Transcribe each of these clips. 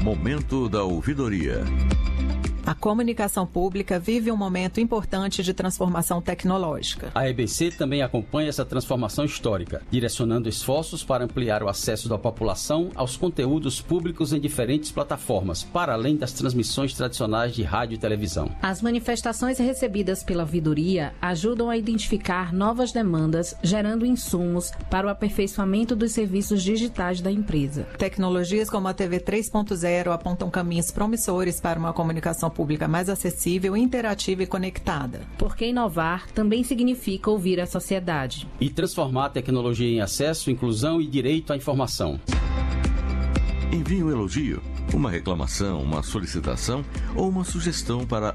Momento da ouvidoria. A comunicação pública vive um momento importante de transformação tecnológica. A EBC também acompanha essa transformação histórica, direcionando esforços para ampliar o acesso da população aos conteúdos públicos em diferentes plataformas, para além das transmissões tradicionais de rádio e televisão. As manifestações recebidas pela ouvidoria ajudam a identificar novas demandas, gerando insumos para o aperfeiçoamento dos serviços digitais da empresa. Tecnologias como a TV 3.0 apontam caminhos promissores para uma comunicação pública mais acessível, interativa e conectada. Porque inovar também significa ouvir a sociedade. E transformar a tecnologia em acesso, inclusão e direito à informação. Envie um elogio, uma reclamação, uma solicitação ou uma sugestão para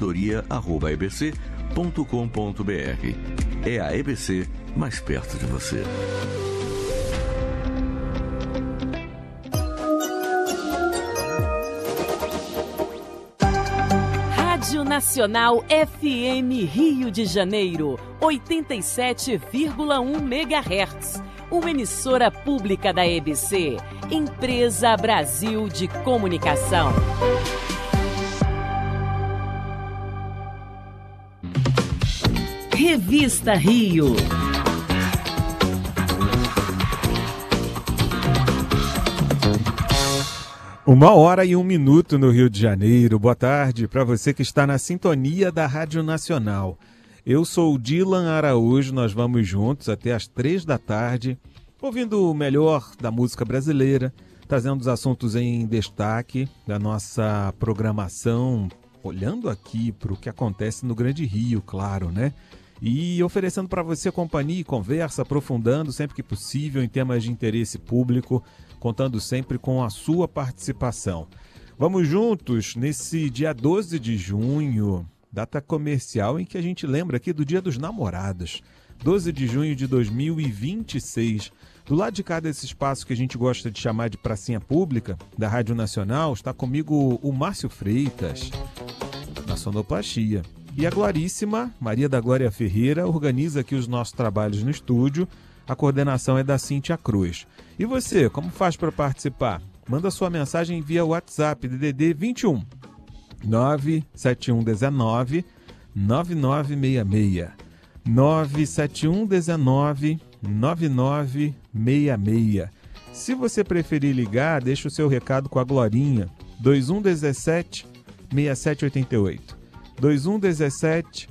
ouvidoria@ebc.com.br. É a EBC mais perto de você. Rádio Nacional FM Rio de Janeiro, 87,1 MHz. Uma emissora pública da EBC, Empresa Brasil de Comunicação. Revista Rio. Uma hora e 1 minuto no Rio de Janeiro. Boa tarde para você que está na sintonia da Rádio Nacional. Eu sou o Dylan Araújo, nós vamos juntos até às 3 da tarde, ouvindo o melhor da música brasileira, trazendo os assuntos em destaque da nossa programação, olhando aqui para o que acontece no Grande Rio, claro, né? E oferecendo para você companhia e conversa, aprofundando sempre que possível em temas de interesse público, contando sempre com a sua participação. Vamos juntos nesse dia 12 de junho, data comercial em que a gente lembra aqui do Dia dos Namorados. 12 de junho de 2026. Do lado de cá desse espaço que a gente gosta de chamar de pracinha pública, da Rádio Nacional, está comigo o Márcio Freitas, na sonoplastia. E a Gloríssima, Maria da Glória Ferreira, organiza aqui os nossos trabalhos no estúdio. A coordenação é da Cíntia Cruz. E você, como faz para participar? Manda sua mensagem via WhatsApp, DDD 21 97119 9966. 97119 9966. Se você preferir ligar, deixa o seu recado com a Glorinha. 2117 6788. 2117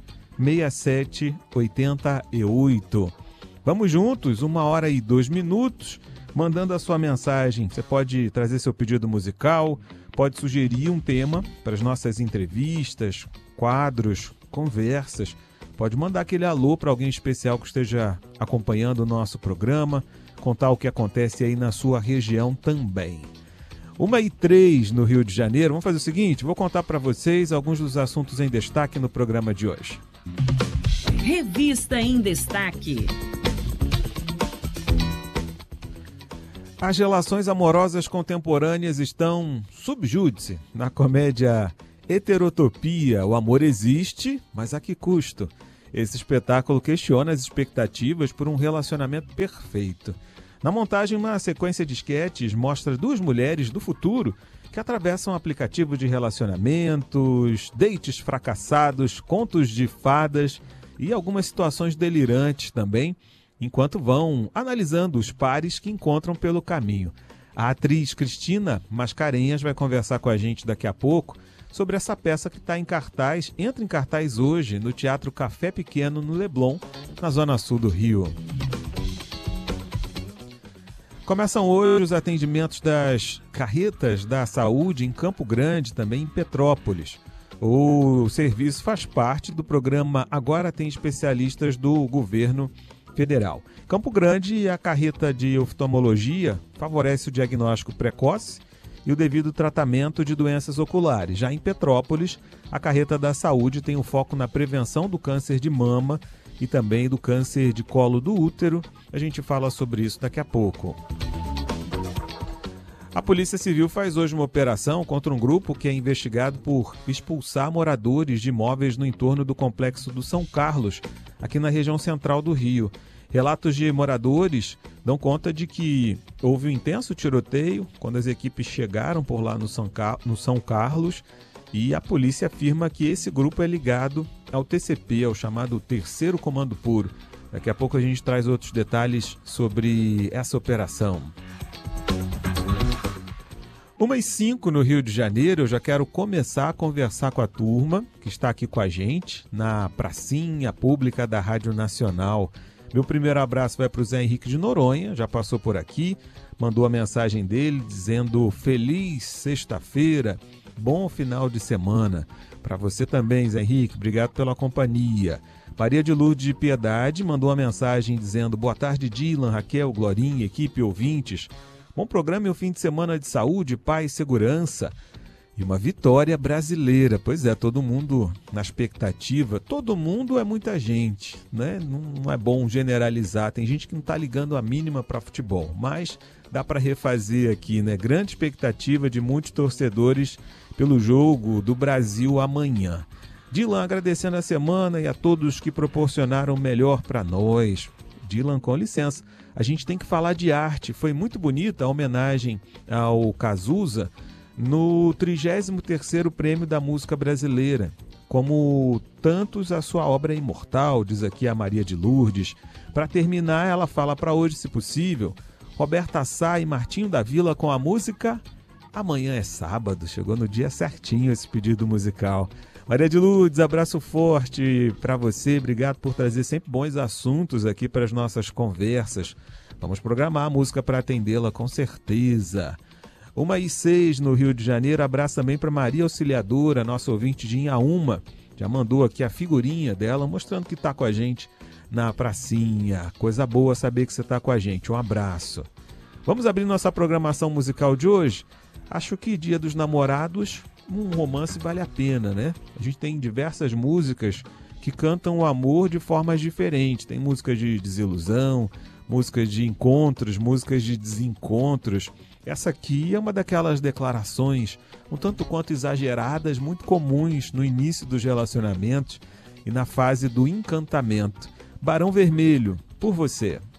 6788. Vamos juntos, 1 hora e 2 minutos, mandando a sua mensagem. Você pode trazer seu pedido musical, pode sugerir um tema para as nossas entrevistas, quadros, conversas. Pode mandar aquele alô para alguém especial que esteja acompanhando o nosso programa, contar o que acontece aí na sua região também. 1h03 no Rio de Janeiro. Vamos fazer o seguinte, vou contar para vocês alguns dos assuntos em destaque no programa de hoje. Revista em Destaque. As relações amorosas contemporâneas estão sub júdice. Na comédia Heterotopia, o amor existe, mas a que custo? Esse espetáculo questiona as expectativas por um relacionamento perfeito. Na montagem, uma sequência de esquetes mostra 2 mulheres do futuro que atravessam aplicativos de relacionamentos, dates fracassados, contos de fadas e algumas situações delirantes também, enquanto vão analisando os pares que encontram pelo caminho. A atriz Cristina Mascarenhas vai conversar com a gente daqui a pouco sobre essa peça que está em cartaz, entra em cartaz hoje no Teatro Café Pequeno, no Leblon, na zona sul do Rio. Começam hoje os atendimentos das carretas da saúde em Campo Grande, também em Petrópolis. O serviço faz parte do programa Agora Tem Especialistas do Governo Federal. Campo Grande, a carreta de oftalmologia favorece o diagnóstico precoce e o devido tratamento de doenças oculares. Já em Petrópolis, a carreta da saúde tem um foco na prevenção do câncer de mama e também do câncer de colo do útero. A gente fala sobre isso daqui a pouco. A Polícia Civil faz hoje uma operação contra um grupo que é investigado por expulsar moradores de imóveis no entorno do Complexo do São Carlos, aqui na região central do Rio. Relatos de moradores dão conta de que houve um intenso tiroteio quando as equipes chegaram por lá no São Carlos, e a polícia afirma que esse grupo é ligado ao TCP, ao chamado Terceiro Comando Puro. Daqui a pouco a gente traz outros detalhes sobre essa operação. 1h05 no Rio de Janeiro, eu já quero começar a conversar com a turma que está aqui com a gente na pracinha pública da Rádio Nacional. Meu primeiro abraço vai para o Zé Henrique de Noronha, já passou por aqui, mandou a mensagem dele dizendo feliz sexta-feira, bom final de semana. Para você também, Zé Henrique, obrigado pela companhia. Maria de Lourdes de Piedade mandou uma mensagem dizendo boa tarde, Dylan, Raquel, Glorinha, equipe, ouvintes. Bom programa e um fim de semana de saúde, paz e segurança. E uma vitória brasileira. Pois é, todo mundo na expectativa. Todo mundo é muita gente, né? Não é bom generalizar. Tem gente que não está ligando a mínima para futebol. Mas dá para refazer aqui, né? Grande expectativa de muitos torcedores pelo jogo do Brasil amanhã. Dylan, agradecendo a semana e a todos que proporcionaram o melhor para nós. Dylan, com licença, a gente tem que falar de arte. Foi muito bonita a homenagem ao Cazuza no 33º Prêmio da Música Brasileira. Como tantos, a sua obra é imortal, diz aqui a Maria de Lourdes. Para terminar, ela fala para hoje, se possível, Roberta Sá e Martinho da Vila com a música Amanhã é Sábado. Chegou no dia certinho esse pedido musical. Maria de Lourdes, abraço forte para você. Obrigado por trazer sempre bons assuntos aqui para as nossas conversas. Vamos programar a música para atendê-la com certeza. 1h06 no Rio de Janeiro. Abraço também para Maria Auxiliadora, nossa ouvinte de Inhaúma. Já mandou aqui a figurinha dela mostrando que está com a gente na pracinha. Coisa boa saber que você está com a gente. Um abraço. Vamos abrir nossa programação musical de hoje? Acho que Dia dos Namorados, um romance vale a pena, né? A gente tem diversas músicas que cantam o amor de formas diferentes. Tem músicas de desilusão, músicas de encontros, músicas de desencontros. Essa aqui é uma daquelas declarações um tanto quanto exageradas, muito comuns no início dos relacionamentos e na fase do encantamento. Barão Vermelho, por você.